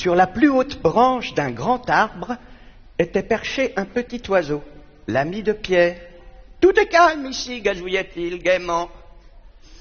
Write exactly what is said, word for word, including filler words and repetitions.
sur la plus haute branche d'un grand arbre, était perché un petit oiseau, l'ami de Pierre. « Tout est calme ici, gazouillait-il gaiement.